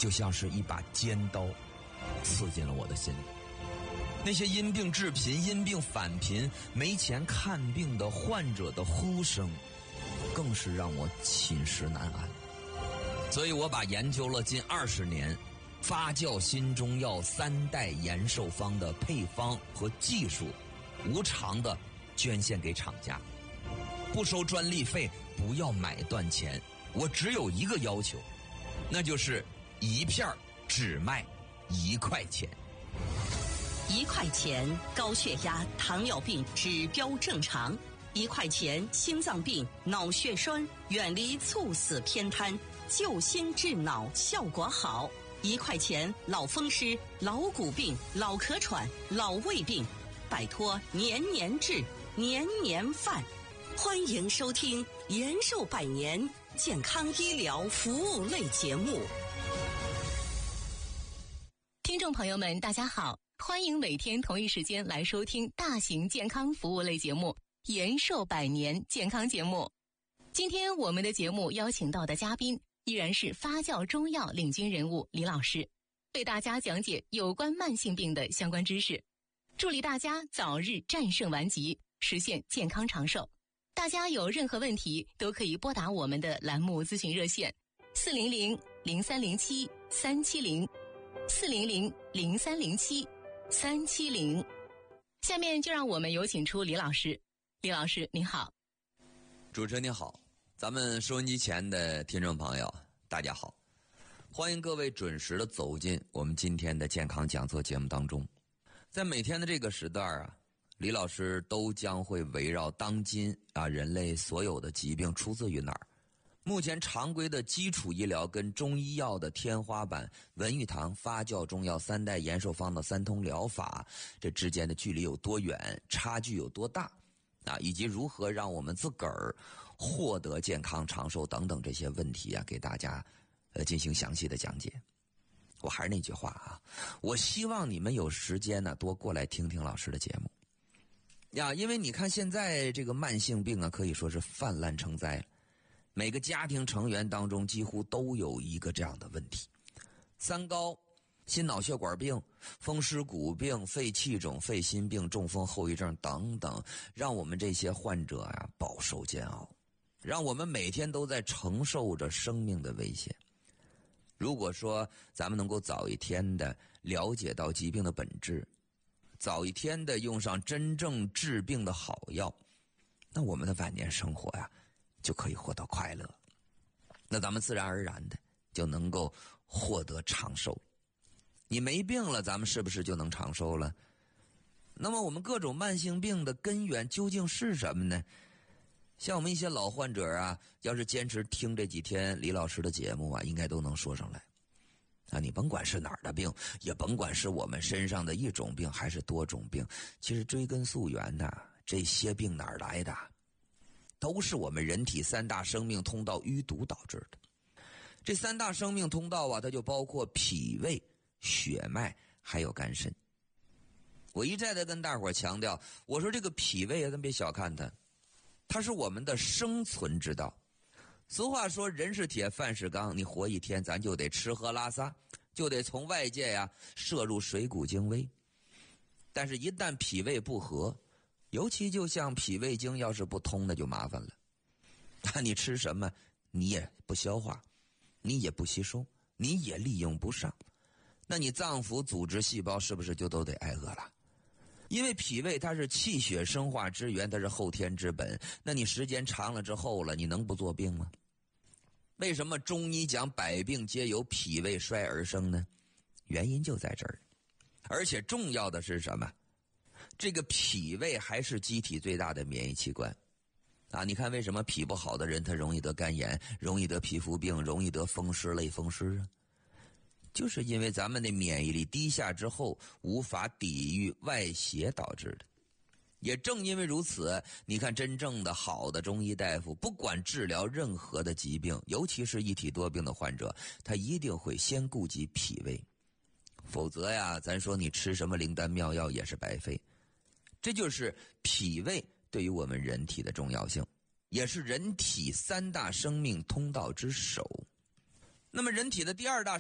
就像是一把尖刀刺进了我的心里。那些因病致贫、因病返贫、没钱看病的患者的呼声，更是让我寝食难安。所以我把研究了近20年发酵新中药3代延寿方的配方和技术，无偿的捐献给厂家，不收专利费，不要买断钱。我只有一个要求，那就是一片只卖1块钱。 1块钱高血压、糖尿病指标正常；1块钱心脏病、脑血栓远离猝死偏瘫，救心治脑效果好；1块钱老风湿、老骨病、老咳喘、老胃病，摆脱年年治、年年犯。欢迎收听延寿百年健康医疗服务类节目。 听众朋友们，大家好，欢迎每天同一时间来收听大型健康服务类节目延寿百年健康节目。今天我们的节目邀请到的嘉宾依然是发酵中药领军人物李老师，为大家讲解有关慢性病的相关知识，助力大家早日战胜顽疾，实现健康长寿。大家有任何问题都可以拨打我们的栏目咨询热线400-0307-370 400-0307-370。下面就让我们有请出李老师。李老师您好。 主持人您好，咱们收音机前的听众朋友大家好，欢迎各位准时的走进我们今天的健康讲座节目当中。在每天的这个时段啊，李老师都将会围绕当今人类所有的疾病出自于哪儿，目前常规的基础医疗跟中医药的天花板文玉堂发酵中药3代延寿方的3通疗法，这之间的距离有多远，差距有多大以及如何让我们自个儿获得健康长寿等等这些问题给大家进行详细的讲解。我还是那句话我希望你们有时间多过来听听老师的节目因为你看现在这个慢性病可以说是泛滥成灾了，每个家庭成员当中几乎都有一个这样的问题：3高、心脑血管病、风湿骨病、肺气肿、肺心病、中风后遗症等等，让我们这些患者饱受煎熬，让我们每天都在承受着生命的威胁。如果说咱们能够早一天的了解到疾病的本质，早一天的用上真正治病的好药，那我们的晚年生活就可以获得快乐，那咱们自然而然的就能够获得长寿。你没病了，咱们是不是就能长寿了？那么我们各种慢性病的根源究竟是什么呢？像我们一些老患者要是坚持听这几天李老师的节目应该都能说上来你甭管是哪儿的病，也甭管是我们身上的一种病还是多种病，其实追根溯源这些病哪儿来的？都是我们人体3大生命通道淤堵导致的。这3大生命通道它就包括脾胃、血脉还有肝肾。我一再的跟大伙儿强调，我说这个脾胃咱别小看它，它是我们的生存之道。俗话说人是铁饭是钢，你活一天咱就得吃喝拉撒，就得从外界摄入水谷精微。但是一旦脾胃不和，尤其就像脾胃经要是不通，那就麻烦了。你吃什么你也不消化，你也不吸收，你也利用不上，那你脏腑组织细胞是不是就都得挨饿了？因为脾胃它是气血生化之源，它是后天之本，那你时间长了之后了，你能不做病吗？为什么中医讲百病皆由脾胃衰而生呢？原因就在这儿。而且重要的是什么？这个脾胃还是机体最大的免疫器官你看为什么脾不好的人他容易得肝炎，容易得皮肤病，容易得风湿类风湿就是因为咱们的免疫力低下之后无法抵御外邪导致的。也正因为如此，你看真正的好的中医大夫，不管治疗任何的疾病，尤其是一体多病的患者，他一定会先顾及脾胃，否则咱说你吃什么灵丹妙药也是白费。这就是脾胃对于我们人体的重要性，也是人体3大生命通道之首。那么人体的第2大